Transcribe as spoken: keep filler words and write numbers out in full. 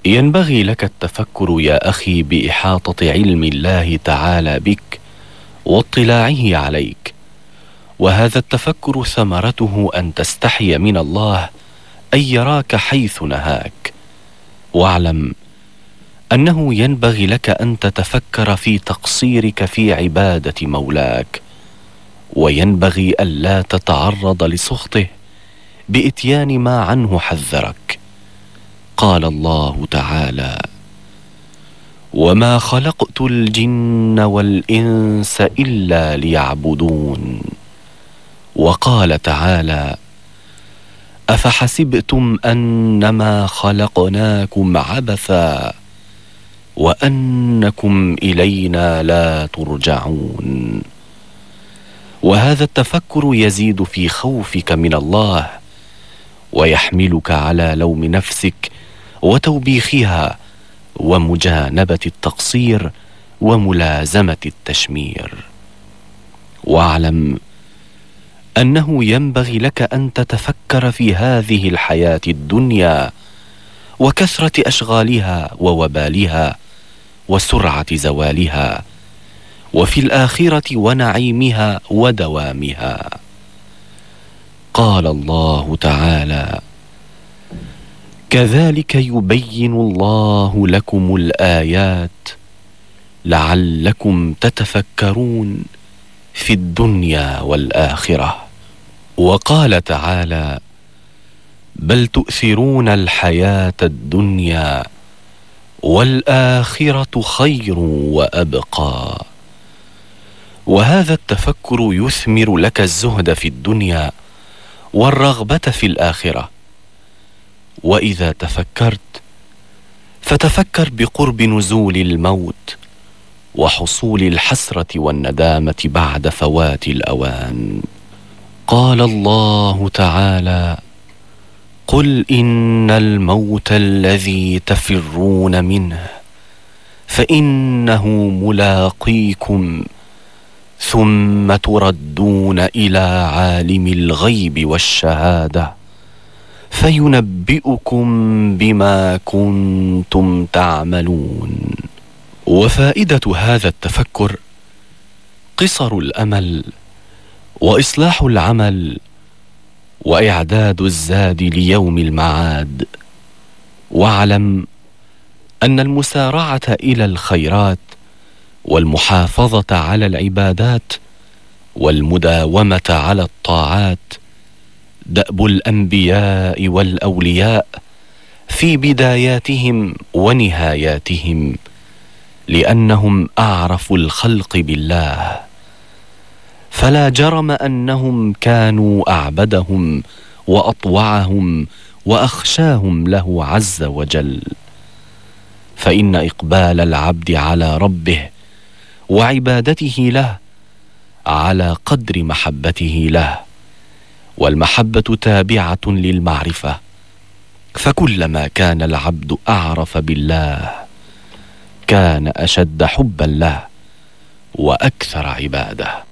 ينبغي لك التفكر يا أخي بإحاطة علم الله تعالى بك واطلاعه عليك، وهذا التفكر ثمرته أن تستحي من الله أن يراك حيث نهاك. واعلم أنه ينبغي لك أن تتفكر في تقصيرك في عبادة مولاك، وينبغي ألا تتعرض لسخطه بإتيان ما عنه حذرك. قال الله تعالى: وما خلقت الجن والإنس إلا ليعبدون. وقال تعالى: أفحسبتم أنما خلقناكم عبثا وأنكم إلينا لا ترجعون. وهذا التفكر يزيد في خوفك من الله، ويحملك على لوم نفسك وتوبيخها ومجانبة التقصير وملازمة التشمير. واعلم أنه ينبغي لك أن تتفكر في هذه الحياة الدنيا وكثرة أشغالها ووبالها وسرعة زوالها، وفي الآخرة ونعيمها ودوامها. قال الله تعالى: كذلك يبين الله لكم الآيات لعلكم تتفكرون في الدنيا والآخرة. وقال تعالى: بل تؤثرون الحياة الدنيا والآخرة خير وأبقى. وهذا التفكر يثمر لك الزهد في الدنيا والرغبة في الآخرة. وإذا تفكرت فتفكر بقرب نزول الموت وحصول الحسرة والندامة بعد فوات الأوان. قال الله تعالى: قل إن الموت الذي تفرون منه فإنه ملاقيكم ثم تردون إلى عالم الغيب والشهادة فينبئكم بما كنتم تعملون. وفائدة هذا التفكر قصر الأمل وإصلاح العمل وإعداد الزاد ليوم المعاد. واعلم أن المسارعة إلى الخيرات والمحافظة على العبادات والمداومة على الطاعات دأب الأنبياء والأولياء في بداياتهم ونهاياتهم، لأنهم أعرف الخلق بالله، فلا جرم أنهم كانوا أعبدهم وأطوعهم وأخشاهم له عز وجل. فإن إقبال العبد على ربه وعبادته له على قدر محبته له، والمحبة تابعة للمعرفة، فكلما كان العبد أعرف بالله كان أشد حبا له وأكثر عباده.